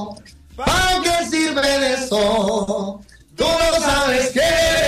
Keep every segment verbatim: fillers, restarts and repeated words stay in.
¿Para qué sirve eso? Tú no sabes qué.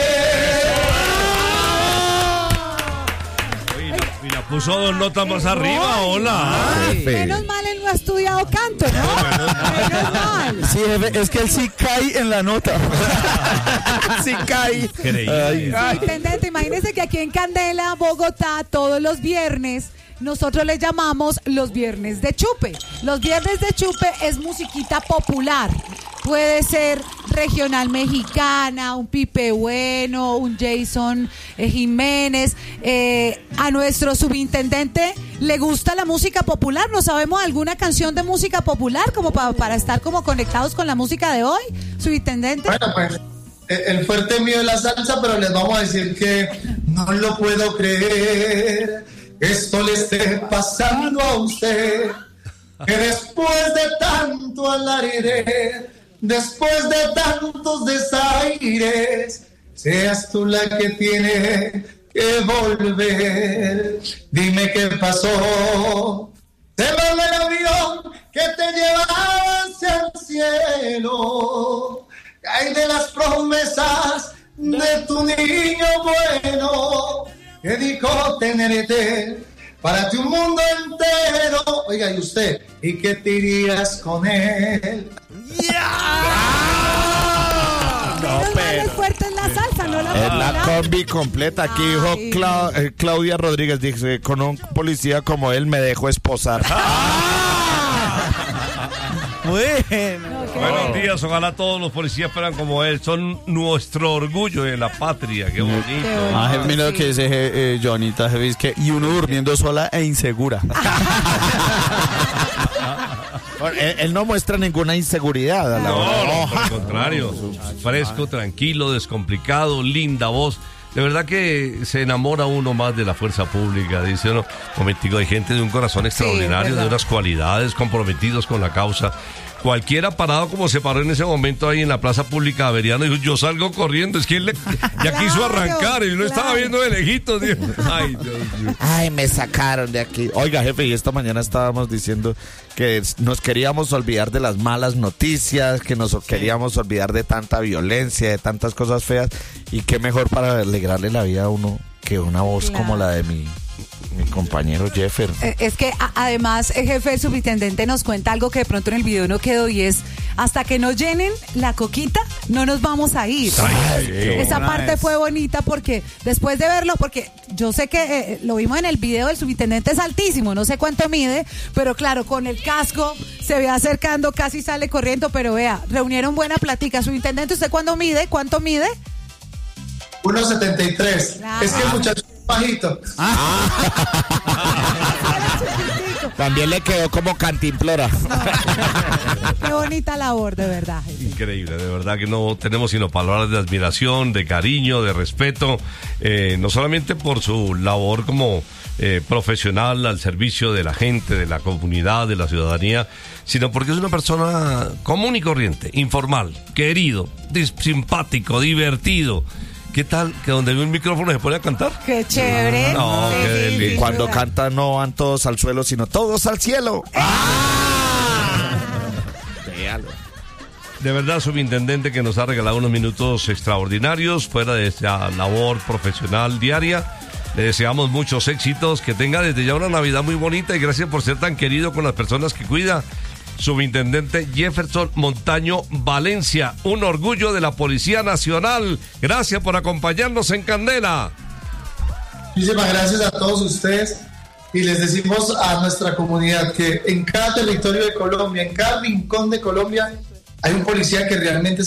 Y la puso dos notas más arriba, hola. Ay, menos mal él no ha estudiado canto, ¿no? Menos mal. Sí, jefe, es que él sí cae en la nota. Sí cae. Increíble. Ay, intendente, imagínese que aquí en Candela, Bogotá, todos los viernes nosotros le llamamos los viernes de chupe. Los viernes de chupe es musiquita popular. Puede ser regional mexicana, un Pipe Bueno, un Jason eh, Jiménez. Eh, a nuestro subintendente le gusta la música popular. ¿No sabemos alguna canción de música popular como pa- para estar como conectados con la música de hoy, subintendente? Bueno, pues el fuerte mío es la salsa, pero les vamos a decir que no lo puedo creer. Esto le esté pasando a usted, que después de tanto alarde, después de tantos desaires, seas tú la que tiene que volver. Dime qué pasó. Se volvió el avión que te llevaba hacia el cielo. Hay de las promesas de tu niño bueno, que dijo tenerte para ti un mundo entero. Oiga, ¿y usted? ¿Y qué te irías con él? No, Menos mal pero es fuerte en la salsa, no la es la popular. combi completa. Aquí dijo Ay. Cla- eh, Claudia Rodríguez, dice, con un policía como él me dejo esposar. Bueno. No, qué Buenos bueno. días, ojalá todos los policías fueran como él. Son nuestro orgullo de la patria, qué bonito. Qué bonito. Ah, jefe, mira lo Sí. que dice eh, Johnita, jefe, es que y uno durmiendo sola e insegura. Bueno, él, él no muestra ninguna inseguridad a la No, hora. no, por el contrario, fresco, tranquilo, descomplicado, linda voz. De verdad que se enamora uno más de la fuerza pública, dice uno. Momentico, hay gente de un corazón extraordinario, de verdad. unas cualidades, comprometidos con la causa. Cualquiera parado como se paró en ese momento ahí en la plaza pública Averiano, dijo, yo salgo corriendo, es que él le- ya quiso Claro, arrancar y lo estaba claro. viendo de lejitos. Dijo, ay, Dios mío. Ay, me sacaron de aquí. Oiga, jefe, y esta mañana estábamos diciendo que nos queríamos olvidar de las malas noticias, que nos queríamos olvidar de tanta violencia, de tantas cosas feas. Y qué mejor para alegrarle la vida a uno que una voz Claro. como la de mi, mi compañero Jeffer. Eh, Es que a- además el jefe, el subintendente nos cuenta algo que de pronto en el video no quedó y es hasta que nos llenen la coquita no nos vamos a ir. Ay, Esa buena parte es. fue bonita porque después de verlo, porque yo sé que eh, lo vimos en el video, el subintendente es altísimo, no sé cuánto mide, pero claro, con el casco se ve acercando, casi sale corriendo, pero vea, reunieron buena platica. Subintendente, ¿usted cuándo mide? ¿Cuánto mide? uno setenta y tres. Claro. Es que el muchacho es bajito. También le quedó como cantimplora. Qué bonita labor, de verdad, jefe. Increíble, de verdad que no tenemos sino palabras de admiración, de cariño, de respeto, eh, no solamente por su labor como eh, profesional al servicio de la gente, de la comunidad, de la ciudadanía, sino porque es una persona común y corriente, informal, querido, dis- simpático, divertido. ¿Qué tal que donde ve un micrófono se pone a cantar? Qué chévere. No, qué delicia. sin Cuando duda. canta no van todos al suelo, sino todos al cielo. Véalo. De verdad, subintendente, que nos ha regalado unos minutos extraordinarios fuera de esta labor profesional diaria. Le deseamos muchos éxitos, que tenga desde ya una Navidad muy bonita y gracias por ser tan querido con las personas que cuida. Subintendente Jefferson Montaño Valencia, un orgullo de la Policía Nacional. Gracias por acompañarnos en Candela. Muchísimas gracias a todos ustedes y les decimos a nuestra comunidad que en cada territorio de Colombia, en cada rincón de Colombia, hay un policía que realmente